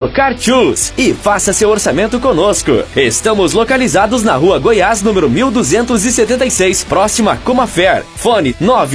Carchus e faça seu orçamento conosco. Estamos localizados na Rua Goiás, número 1276, próxima a Comafer. Fone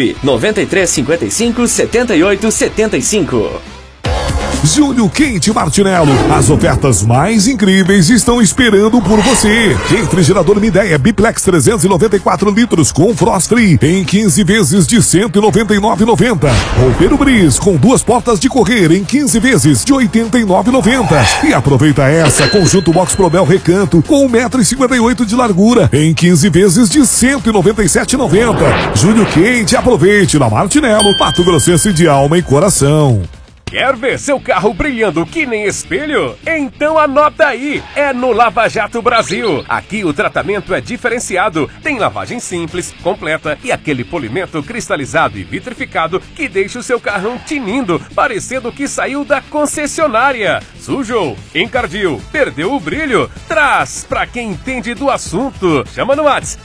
99355 7875. Júlio Quente Martinello, as ofertas mais incríveis estão esperando por você. Refrigerador Midea Biplex 394 litros com Frost Free em 15 vezes de R$ 199,90. Roupeiro Bris com 2 portas de correr em 15 vezes de R$ 89,90. E aproveita essa, conjunto Box Probel Recanto com 1,58 m de largura em 15 vezes de R$ 197,90. Júlio Quente, aproveite na Martinello, Mato Grossense de alma e coração. Quer ver seu carro brilhando que nem espelho? Então anota aí, é no Lava Jato Brasil. Aqui o tratamento é diferenciado, tem lavagem simples, completa e aquele polimento cristalizado e vitrificado que deixa o seu carrão tinindo, parecendo que saiu da concessionária. Sujou, encardiu, perdeu o brilho? Traz pra quem entende do assunto. Chama no WhatsApp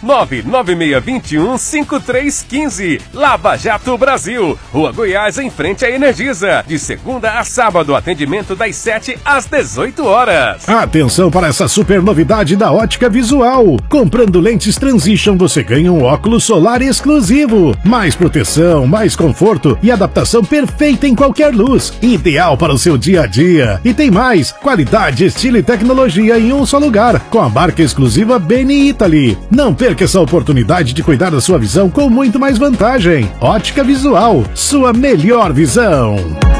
996215315. Lava Jato Brasil, Rua Goiás, em frente à Energisa. De segunda a sábado, atendimento das 7 às 18 horas. Atenção para essa super novidade da Ótica Visual. Comprando lentes Transition, você ganha um óculos solar exclusivo. Mais proteção, mais conforto e adaptação perfeita em qualquer luz. Ideal para o seu dia a dia. E tem mais, qualidade, estilo e tecnologia em um só lugar, com a marca exclusiva Beni Italy. Não perca essa oportunidade de cuidar da sua visão com muito mais vantagem. Ótica Visual, sua melhor visão.